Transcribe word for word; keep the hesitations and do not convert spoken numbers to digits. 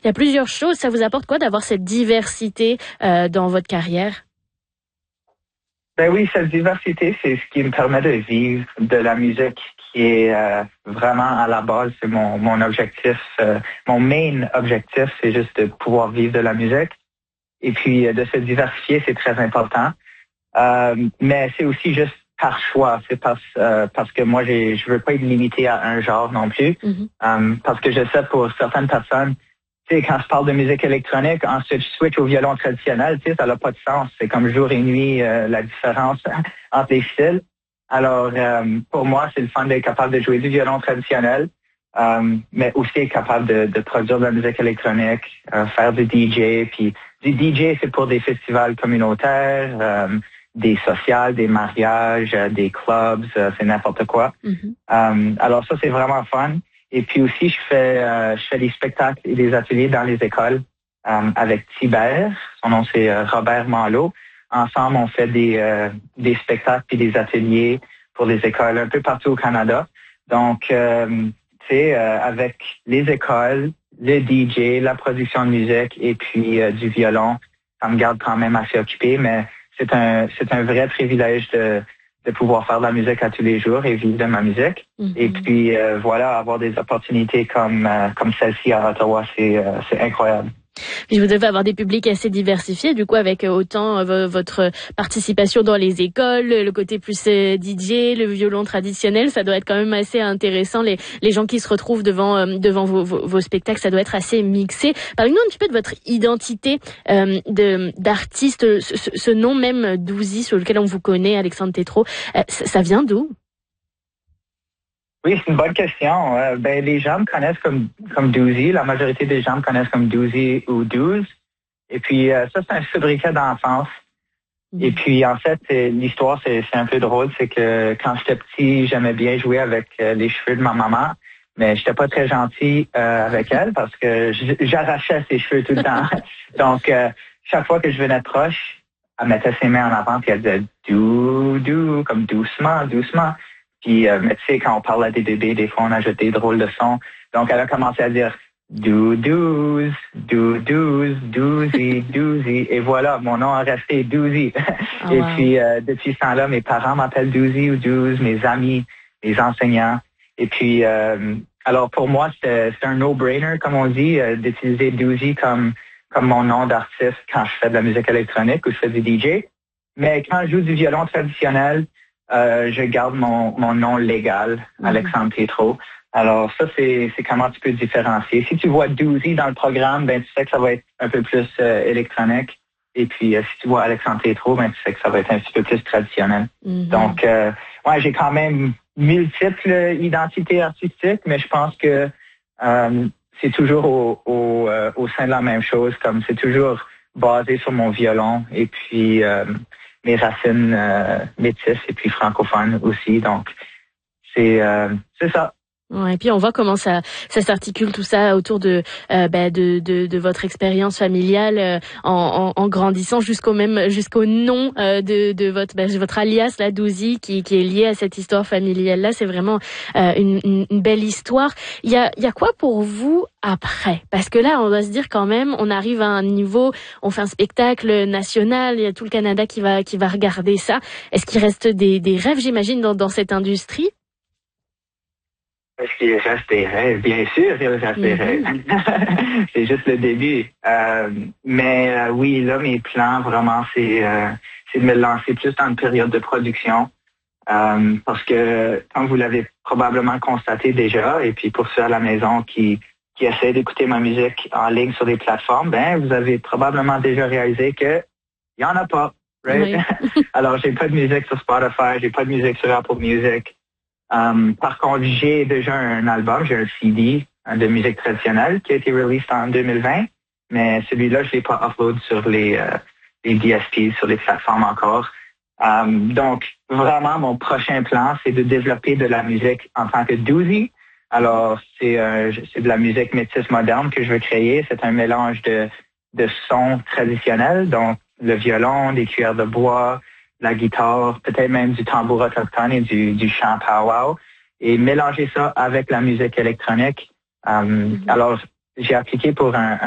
y a plusieurs choses. Ça vous apporte quoi d'avoir cette diversité euh, dans votre carrière? Ben oui, cette diversité, c'est ce qui me permet de vivre de la musique qui est euh, vraiment à la base, c'est mon, mon objectif, euh, mon main objectif, c'est juste de pouvoir vivre de la musique. Et puis, euh, de se diversifier, c'est très important. Euh, mais c'est aussi juste par choix. C'est parce, euh, parce que moi, j'ai, je veux pas être limité à un genre non plus. Mm-hmm. euh, parce que je sais pour certaines personnes, tu sais, quand je parle de musique électronique, ensuite je switch au violon traditionnel, tu sais, ça n'a pas de sens. C'est comme jour et nuit, euh, la différence entre les styles. Alors, euh, pour moi, c'est le fun d'être capable de jouer du violon traditionnel, euh, mais aussi être capable de, de produire de la musique électronique, euh, faire du D J. Puis du D J, c'est pour des festivals communautaires, euh, des sociales, des mariages, euh, des clubs, euh, c'est n'importe quoi. Mm-hmm. Euh, alors ça, c'est vraiment fun. Et puis aussi, je fais euh, je fais des spectacles et des ateliers dans les écoles euh, avec Tibert. Son nom, c'est euh, Robert Malo. Ensemble, on fait des euh, des spectacles et des ateliers pour les écoles un peu partout au Canada. Donc, euh, tu sais, euh, avec les écoles, le D J, la production de musique et puis euh, du violon, ça me garde quand même assez occupé, mais c'est un c'est un vrai privilège de de pouvoir faire de la musique à tous les jours et vivre de ma musique. Mm-hmm. Et puis, euh, voilà, avoir des opportunités comme euh, comme celle-ci à Ottawa, c'est euh, c'est incroyable. Puis vous devez avoir des publics assez diversifiés, du coup, avec autant euh, votre participation dans les écoles, le côté plus euh, D J, le violon traditionnel, ça doit être quand même assez intéressant. Les, les gens qui se retrouvent devant euh, devant vos, vos, vos spectacles, ça doit être assez mixé. Parlez-nous un petit peu de votre identité euh, de d'artiste, ce, ce, ce nom même Douzy sur lequel on vous connaît, Alexandre Tétrault, euh, ça, ça vient d'où? Oui, c'est une bonne question. Euh, ben, les gens me connaissent comme comme Douzy. La majorité des gens me connaissent comme Douzy ou Douze. Et puis, euh, ça, c'est un sobriquet d'enfance. Mmh. Et puis, en fait, l'histoire, c'est, c'est un peu drôle. C'est que quand j'étais petit, j'aimais bien jouer avec euh, les cheveux de ma maman. Mais j'étais pas très gentil euh, avec elle parce que j'arrachais ses cheveux tout le temps. Donc, euh, chaque fois que je venais proche, elle mettait ses mains en avant et elle disait « dou, dou », comme doucement, doucement. Puis, euh, mais tu sais, quand on parle à des bébés, des fois, on ajoute des drôles de sons. Donc, elle a commencé à dire « dou, douze, dou, douze, douzy, douzy ». Et voilà, mon nom a resté Douzy. Oh, et wow. puis, euh, depuis ce temps-là, mes parents m'appellent Douzy ou Douze, mes amis, mes enseignants. Et puis, euh, alors pour moi, c'est, c'est un no-brainer, comme on dit, euh, d'utiliser Douzy comme, comme mon nom d'artiste quand je fais de la musique électronique ou je fais du D J. Mais quand je joue du violon traditionnel, Euh, je garde mon, mon nom légal, Alexandre Tétrault. Alors ça, c'est, c'est comment tu peux différencier. Si tu vois Douzy dans le programme, ben tu sais que ça va être un peu plus euh, électronique. Et puis euh, si tu vois Alexandre Tétrault, ben tu sais que ça va être un petit peu plus traditionnel. Mm-hmm. Donc, euh, ouais, j'ai quand même multiples identités artistiques, mais je pense que euh, c'est toujours au, au, euh, au sein de la même chose, comme c'est toujours basé sur mon violon. Et puis euh, mes racines euh, métisses et puis francophones aussi. Donc, c'est euh, c'est ça. Ouais, et puis on voit comment ça ça s'articule tout ça autour de euh, bah, de, de de votre expérience familiale euh, en, en en grandissant jusqu'au même jusqu'au nom euh, de de votre bah, votre alias la Douzy qui qui est lié à cette histoire familiale là. C'est vraiment euh, une, une une belle histoire. Il y a il y a quoi pour vous après? Parce que là on doit se dire quand même on arrive à un niveau, on fait un spectacle national, il y a tout le Canada qui va qui va regarder ça. Est-ce qu'il reste des des rêves, j'imagine, dans dans cette industrie? Est-ce qu'il reste des rêves? Bien sûr, il reste des rêves. C'est juste le début. Euh, mais euh, oui, là, mes plans, vraiment, c'est, euh, c'est de me lancer plus dans une période de production. Euh, parce que, comme vous l'avez probablement constaté déjà, et puis pour ceux à la maison qui, qui essaient d'écouter ma musique en ligne sur des plateformes, ben, vous avez probablement déjà réalisé que il y en a pas. Right? Oui. Alors, j'ai pas de musique sur Spotify, j'ai pas de musique sur Apple Music. Um, par contre, j'ai déjà un album, j'ai un C D de musique traditionnelle qui a été released en deux mille vingt, mais celui-là, je l'ai pas upload sur les, euh, les D S P, sur les plateformes encore. Um, donc, vraiment, mon prochain plan, c'est de développer de la musique en tant que Douzy. Alors, c'est, euh, c'est de la musique métisse moderne que je veux créer. C'est un mélange de, de sons traditionnels, donc le violon, des cuillères de bois, la guitare, peut-être même du tambour autochtone et du, du chant powwow, et mélanger ça avec la musique électronique. Um, mm-hmm. Alors, j'ai appliqué pour un,